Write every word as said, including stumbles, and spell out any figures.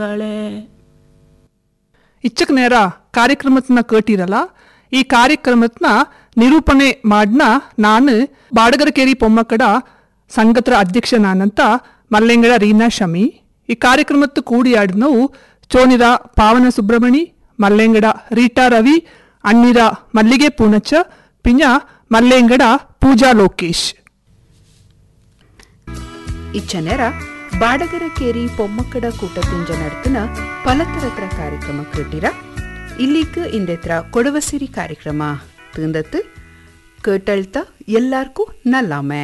ಇಚ್ಚಕ್ ನೇರ ಕಾರ್ಯಕ್ರಮತನ ಕೇಟಿರಲ್ಲ. ಈ ಕಾರ್ಯಕ್ರಮತನ ನಿರೂಪಣೆ ಮಾಡ್ನ ನಾನು ಬಾಡಗರಕೇರಿ ಪೊಮ್ಮಕ್ಕಡ ಸಂಘತ್ರ ಅಧ್ಯಕ್ಷ ನಾನಂತ ಮಲ್ಲೆಂಗಡ ರೀನಾ ಶಮಿ. ಈ ಕಾರ್ಯಕ್ರಮತ್ತು ಕೂಡಿಯಾಡಿನವು ಚೋನಿರ ಪಾವನ ಸುಬ್ರಹ್ಮಣಿ, ಮಲ್ಲೆಂಗಡ ರೀಟಾ ರವಿ, ಅಣ್ಣಿರ ಮಲ್ಲಿಗೆ ಪೂನಚ್ಚ, ಪಿಂಜ ಮಲ್ಲೆಂಗಡ ಪೂಜಾ ಲೋಕೇಶ್. ಇಚ್ಚನೆರ ಬಾಡಗರಕೇರಿ ಪೊಮ್ಮಕ್ಕಡ ಕೂಟತಿಂಜ ನಡ್ತನ ಪಲತರತ್ರ ಕಾರ್ಯಕ್ರಮ ಕೇಟಿರ. ಇಲ್ಲಿக்கு ಇಂದೆತ್ರ ಕೊಡವಸಿರಿ ಕಾರ್ಯಕ್ರಮ ತಿಂದತ್ತು ಕೇಟಳ್ತ ಎಲ್ಲಾರ್ಗೂ ನಲ್ಲಾಮೆ.